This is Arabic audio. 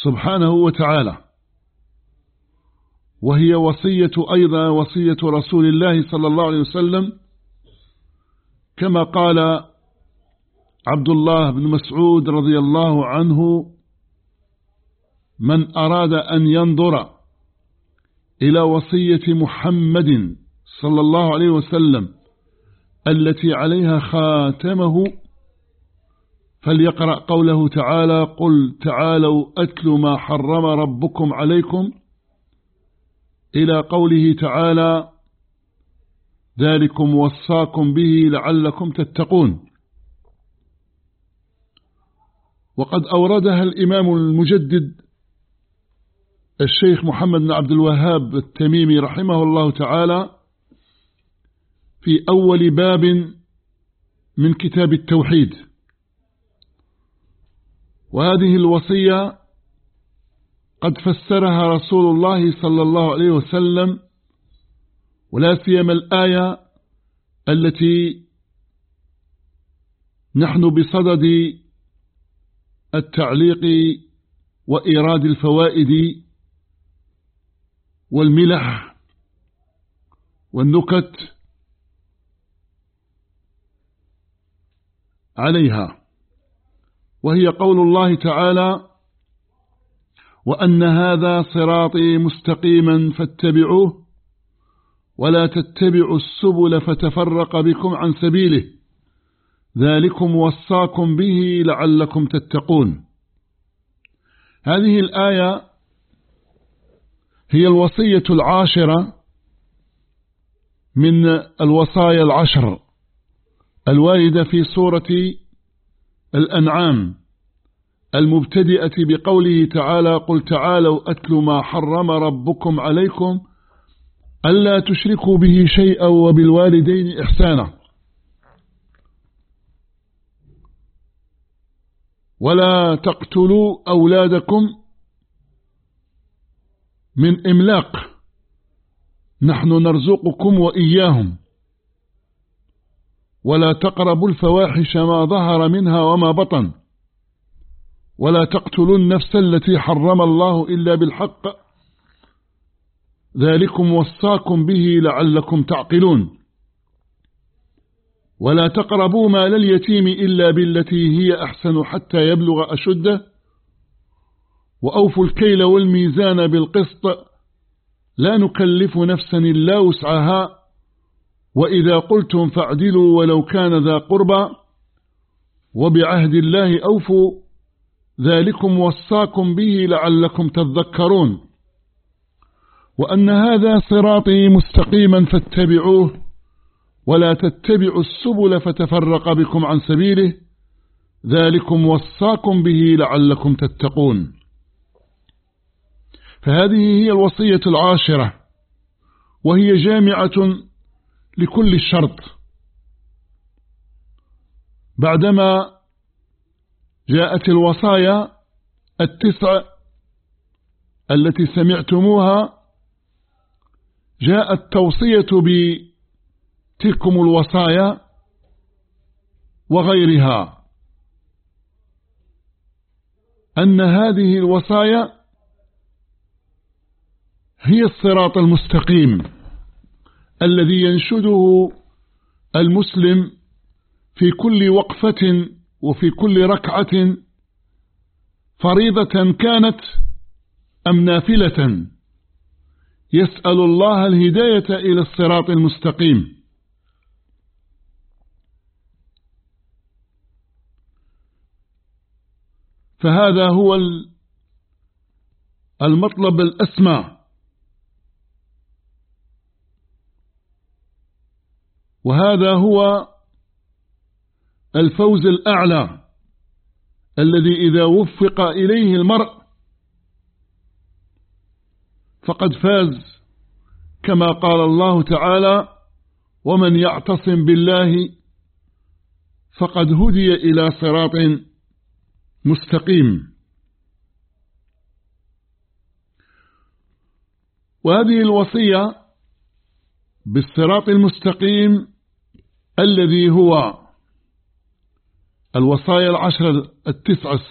سبحانه وتعالى، وهي وصية أيضا وصية رسول الله صلى الله عليه وسلم، كما قال عبد الله بن مسعود رضي الله عنه: من أراد أن ينظر إلى وصية محمد صلى الله عليه وسلم التي عليها خاتمه فليقرأ قوله تعالى: قل تعالوا أتل ما حرم ربكم عليكم، إلى قوله تعالى: ذلكم وصاكم به لعلكم تتقون. وقد أوردها الإمام المجدد الشيخ محمد بن عبد الوهاب التميمي رحمه الله تعالى في أول باب من كتاب التوحيد. وهذه الوصية قد فسرها رسول الله صلى الله عليه وسلم، ولا سيما الآية التي نحن بصدد التعليق وإيراد الفوائد والملح والنكت عليها، وهي قول الله تعالى: وأن هذا صراطي مستقيما فاتبعوه ولا تتبعوا السبل فتفرق بكم عن سبيله ذلكم وصاكم به لعلكم تتقون. هذه الآية هي الوصية العاشرة من الوصايا العشر الواردة في سورة الأنعام، المبتدئة بقوله تعالى: قل تعالوا أتل ما حرم ربكم عليكم ألا تشركوا به شيئا وبالوالدين إحسانا ولا تقتلوا أولادكم من إملاق نحن نرزقكم وإياهم ولا تقربوا الفواحش ما ظهر منها وما بطن ولا تقتلوا النفس التي حرم الله إلا بالحق ذلكم وصاكم به لعلكم تعقلون ولا تقربوا مال اليتيم إلا بالتي هي أحسن حتى يبلغ أشده وأوفوا الكيل والميزان بالقسط لا نكلف نفسا إلا وسعها وإذا قلتم فاعدلوا ولو كان ذا قربى وبعهد الله أوفوا ذلكم وصاكم به لعلكم تذكرون وأن هذا صراطي مستقيما فاتبعوه ولا تتبعوا السبل فتفرق بكم عن سبيله ذلكم وصاكم به لعلكم تتقون. فهذه هي الوصية العاشرة، وهي جامعة لكل الشرط. بعدما جاءت الوصايا التسع التي سمعتموها، جاءت التوصية بتلكم الوصايا وغيرها، أن هذه الوصايا هي الصراط المستقيم الذي ينشده المسلم في كل وقفة وفي كل ركعة، فريضة كانت أم نافلة، يسأل الله الهداية إلى الصراط المستقيم. فهذا هو المطلب الأسمى، وهذا هو الفوز الأعلى الذي إذا وفق إليه المرء فقد فاز، كما قال الله تعالى: ومن يعتصم بالله فقد هدي إلى صراط مستقيم. وهذه الوصية بالصراط المستقيم الذي هو الوصايا العشر التسعة